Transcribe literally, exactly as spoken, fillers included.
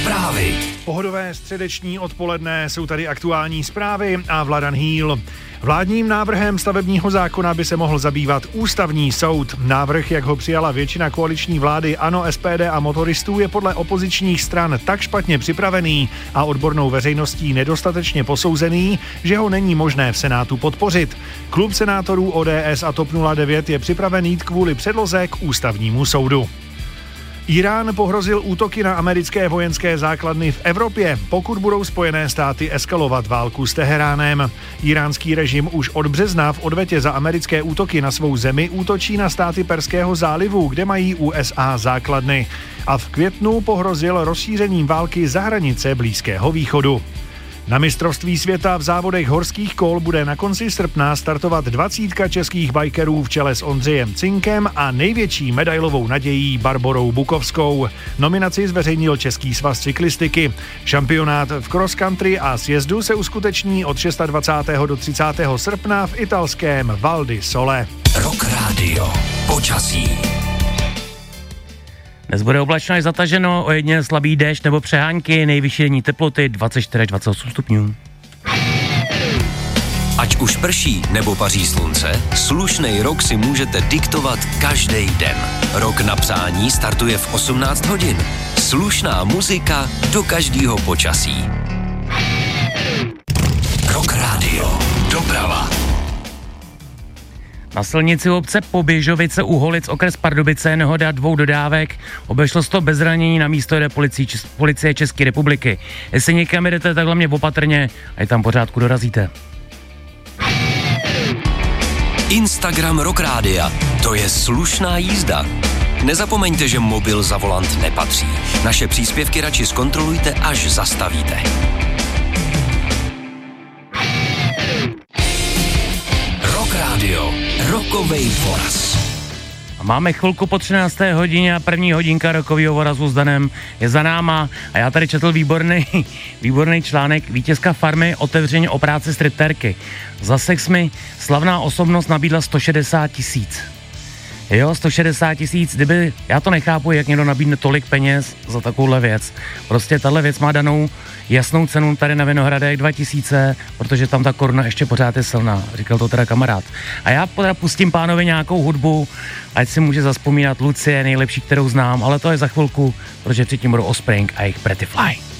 Zprávy. Pohodové středeční odpoledne, jsou tady aktuální zprávy a Vladan Hýl. Vládním návrhem stavebního zákona by se mohl zabývat ústavní soud. Návrh, jak ho přijala většina koaliční vlády ANO, S P D a motoristů, je podle opozičních stran tak špatně připravený a odbornou veřejností nedostatečně posouzený, že ho není možné v Senátu podpořit. Klub senátorů O D S a TOP nula devět je připraven jít kvůli předloze k ústavnímu soudu. Írán pohrozil útoky na americké vojenské základny v Evropě, pokud budou Spojené státy eskalovat válku s Teheránem. Íránský režim už od března v odvetě za americké útoky na svou zemi útočí na státy Perského zálivu, kde mají U S A základny. A v květnu pohrozil rozšířením války za hranice Blízkého východu. Na mistrovství světa v závodech horských kol bude na konci srpna startovat dvacítka českých bajkerů v čele s Ondřejem Cinkem a největší medailovou nadějí Barborou Bukovskou. Nominaci zveřejnil Český svaz cyklistiky. Šampionát v cross country a sjezdu se uskuteční od dvacátého šestého do třicátého srpna v italském Val di Sole. Rock Radio. Počasí. Dnes bude oblačno až zataženo, ojediněle slabý déšť nebo přehánky, nejvyšší denní teploty dvacet čtyři až dvacet osm stupňů. Ať už prší nebo paří slunce, slušnej rok si můžete diktovat každý den. Rok na přání startuje v osmnáct hodin. Slušná muzika do každého počasí. Rock Radio. Doprava. Na silnici obce Poběžovice u Holic, okres Pardubice, nehoda dvou dodávek. Obešlo se to bez zranění, na místo jde policie, Čes- policie České republiky. Jestli někam jdete, tak hlavně opatrně a i tam pořádku dorazíte. Instagram Rock Rádia. To je slušná jízda. Nezapomeňte, že mobil za volant nepatří. Naše příspěvky radši zkontrolujte, až zastavíte. Rock Radio. Rokovej voraz. A máme chvilku po třinácté hodině a první hodinka rokového vorazu s Danem je za náma. A já tady četl výborný, výborný článek. Vítězka Farmy otevřeně o práci striptérky. Za sex mi slavná osobnost nabídla sto šedesát tisíc. Jo, sto šedesát tisíc, kdyby, já to nechápu, jak někdo nabídne tolik peněz za takovouhle věc. Prostě tahle věc má danou jasnou cenu tady na Vinohradech dva tisíce, protože tam ta koruna ještě pořád je silná, říkal to teda kamarád. A já teda pustím pánovi nějakou hudbu, ať si může zazpomínat. Lucie, nejlepší, kterou znám, ale to je za chvilku, protože předtím budou Offspring a jejich Pretty Fly.